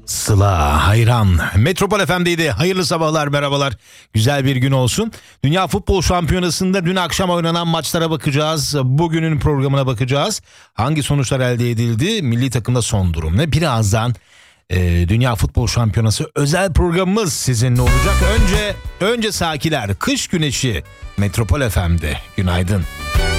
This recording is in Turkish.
Sıla hayran. Metropol FM'deydi. Hayırlı sabahlar, merhabalar. Güzel bir gün olsun. Dünya Futbol Şampiyonası'nda dün akşam oynanan maçlara bakacağız. Bugünün programına bakacağız. Hangi sonuçlar elde edildi? Milli takımda son durum ne? Birazdan Dünya Futbol Şampiyonası özel programımız sizinle olacak. Önce sakiler, kış güneşi Metropol FM'de. Günaydın.